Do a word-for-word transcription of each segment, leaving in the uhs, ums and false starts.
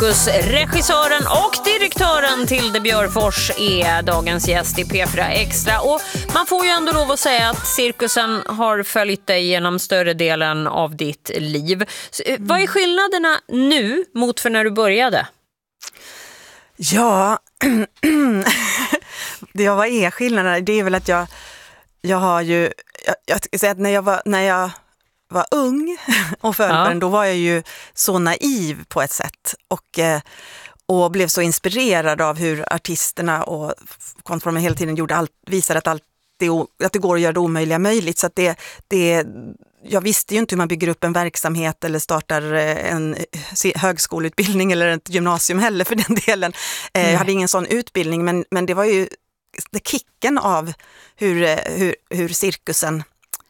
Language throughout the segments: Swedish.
Cirkusregissören och direktören Tilde Björfors är dagens gäst i P fyra Extra. Och man får ju ändå lov att säga att cirkusen har följt dig genom större delen av ditt liv. Så, mm. Vad är skillnaderna nu mot för när du började? Ja, det vad är skillnaderna? Det är väl att jag, jag har ju, jag, jag ska säga att när jag var, när jag var ung och föll ja. då var jag ju så naiv på ett sätt och, och blev så inspirerad av hur artisterna och konstformen hela tiden gjorde allt, visade att, allt det, att det går att göra det omöjliga möjligt. Så att det, det, jag visste ju inte hur man bygger upp en verksamhet eller startar en högskoleutbildning eller ett gymnasium heller för den delen. Mm. Jag hade ingen sån utbildning, men, men det var ju det kicken av hur, hur, hur cirkusen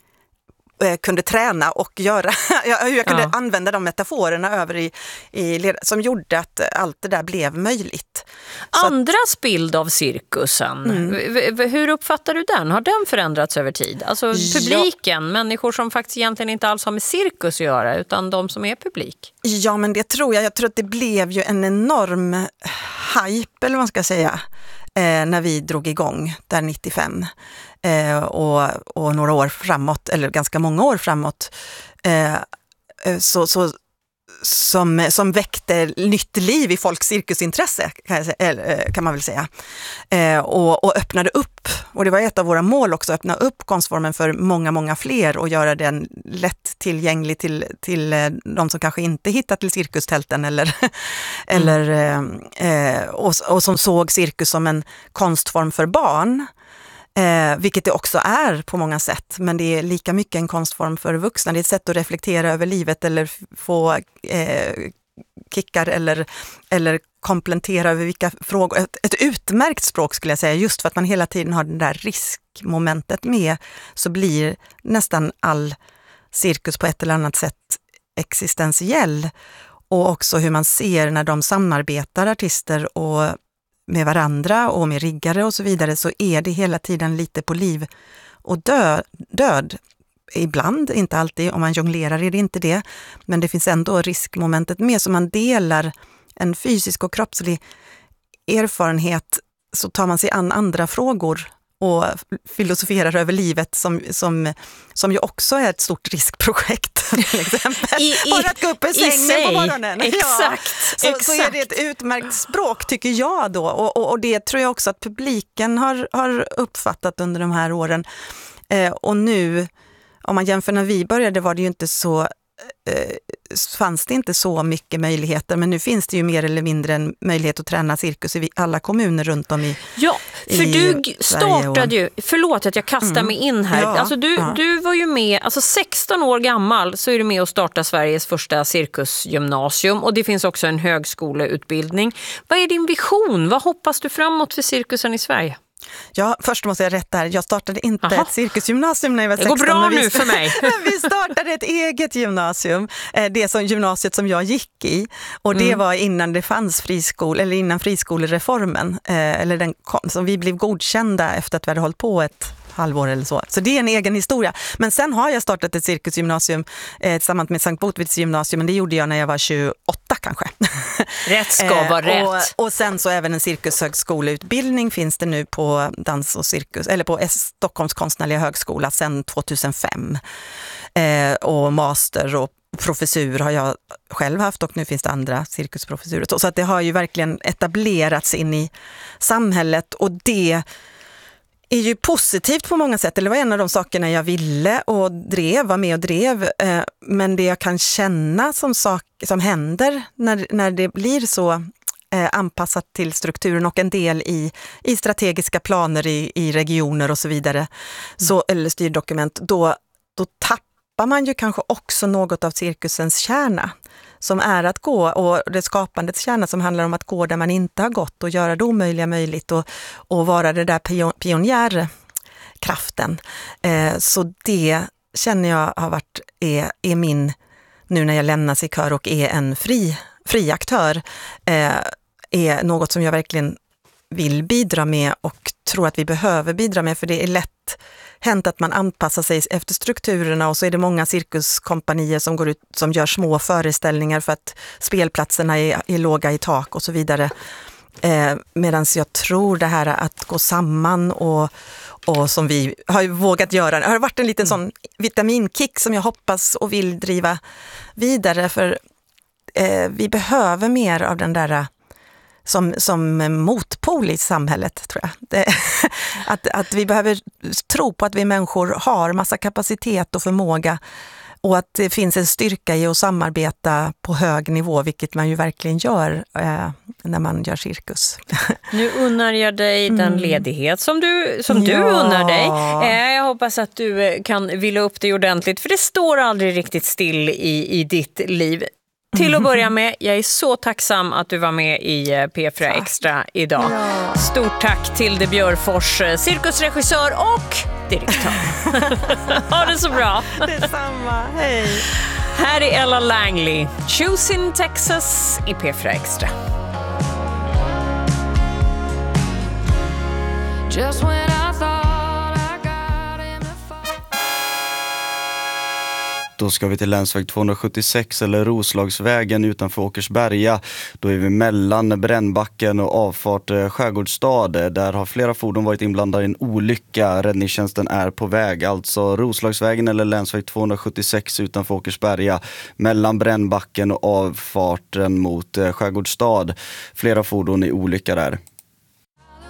kunde träna och göra, hur jag kunde ja. använda de metaforerna över i, i som gjorde att allt det där blev möjligt. Andras att, bild av cirkusen, mm. hur uppfattar du den? Har den förändrats över tid? Alltså publiken, ja. människor som faktiskt egentligen inte alls har med cirkus att göra utan de som är publik. Ja, men det tror jag. Jag tror att det blev ju en enorm hype, eller vad man ska säga, eh, när vi drog igång där nittiofem. Eh, och, och några år framåt, eller ganska många år framåt, eh, så, så, som, som väckte nytt liv i folks cirkusintresse, kan, jag säga, kan man väl säga. Eh, och, och öppnade upp, och det var ett av våra mål också, öppna upp konstformen för många, många fler och göra den lätt tillgänglig till, till de som kanske inte hittat till cirkustälten eller, mm. eller, eh, och, och som såg cirkus som en konstform för barn. Eh, vilket det också är på många sätt, men det är lika mycket en konstform för vuxna. Det är ett sätt att reflektera över livet eller få eh, kickar eller, eller komplettera över vilka frågor. Ett, ett utmärkt språk skulle jag säga, just för att man hela tiden har det där riskmomentet med, så blir nästan all cirkus på ett eller annat sätt existentiell. Och också hur man ser när de samarbetar, artister och med varandra och med riggare och så vidare, så är det hela tiden lite på liv och död. död. Ibland, inte alltid, om man jonglerar är det inte det, men det finns ändå riskmomentet med, så man delar en fysisk och kroppslig erfarenhet, så tar man sig an andra frågor och filosoferar över livet som, som, som ju också är ett stort riskprojekt till exempel. I, i, att gå upp i sängen sig. På morgonen. Exakt, ja. så, exakt. så är det ett utmärkt språk tycker jag då, och, och, och det tror jag också att publiken har, har uppfattat under de här åren. Eh, och nu, om man jämför när vi började, var det ju inte så eh, fanns det inte så mycket möjligheter, men nu finns det ju mer eller mindre en möjlighet att träna cirkus i alla kommuner runt om i Ja, för du startade ju, förlåt att jag kastar mm. mig in här, ja, alltså du, ja. du var ju med, alltså sexton år gammal så är du med och starta Sveriges första cirkusgymnasium, och det finns också en högskoleutbildning. Vad är din vision? Vad hoppas du framåt för cirkusen i Sverige? Ja, först måste jag rätta här. Jag startade inte Aha. ett cirkusgymnasium när jag var sexton. Det går bra nu för mig. Vi startade ett eget gymnasium. Det som gymnasiet som jag gick i. Och det mm. var innan det fanns friskol, eller innan friskolereformen. Eller den som vi blev godkända efter att vi hade hållit på ett halvår eller så. Så det är en egen historia. Men sen har jag startat ett cirkusgymnasium eh, tillsammans med Sankt Botvids gymnasium, men det gjorde jag när jag var tjugoåtta kanske. Rätt ska vara rätt. Och, och sen så även en cirkushögskoleutbildning finns det nu på dans och cirkus, eller på Stockholms konstnärliga högskola sedan tjugohundrafem. Eh, och master och professur har jag själv haft, och nu finns det andra cirkusprofessurer. Så att det har ju verkligen etablerats in i samhället, och det är ju positivt på många sätt. Det var en av de sakerna jag ville och drev, var med och drev. Men det jag kan känna som sak som händer när, när det blir så eh, anpassat till strukturen och en del i, i strategiska planer i, i regioner och så vidare, mm. så, eller styrdokument, då, då tappar man ju kanske också något av cirkusens kärna, som är att gå, och det skapandets kärna som handlar om att gå där man inte har gått och göra det omöjliga möjligt, och, och vara det där pion, pionjärkraften. Eh, så det känner jag har varit, är, är min, nu när jag lämnar Sikör och är en fri, fri aktör, eh, är något som jag verkligen vill bidra med och tror att vi behöver bidra med, för det är lätt hänt att man anpassar sig efter strukturerna och så är det många cirkuskompanier som går ut som gör små föreställningar för att spelplatserna är, är låga i tak och så vidare. Eh, Medan jag tror det här att gå samman och, och som vi har vågat göra, det har varit en liten sån vitaminkick som jag hoppas och vill driva vidare, för eh, vi behöver mer av den där som, som motpol i samhället, tror jag. Det, att, att vi behöver tro på att vi människor har massa kapacitet och förmåga och att det finns en styrka i att samarbeta på hög nivå, vilket man ju verkligen gör eh, när man gör cirkus. Nu unnar jag dig den Mm. ledighet som du, som du Ja. unnar dig. Eh, jag hoppas att du kan vila upp dig ordentligt, för det står aldrig riktigt still i, i ditt liv. Till att börja med, jag är så tacksam att du var med i P fyra Extra idag. Ja. Stort tack till De Björfors, cirkusregissör och direktör. Ha det så bra. Detsamma, hej! Här är Ella Langley, Choosing Texas i P fyra Extra. Just when I thought I got him to fall. Då ska vi till länsväg tvåhundrasjuttiosex eller Roslagsvägen utanför Åkersberga. Då är vi mellan Brännbacken och avfart eh, Skärgårdsstad. Där har flera fordon varit inblandade i en olycka. Räddningstjänsten är på väg. Alltså Roslagsvägen eller länsväg tvåhundrasjuttiosex utanför Åkersberga. Mellan Brännbacken och avfarten mot eh, Skärgårdsstad. Flera fordon i olycka där.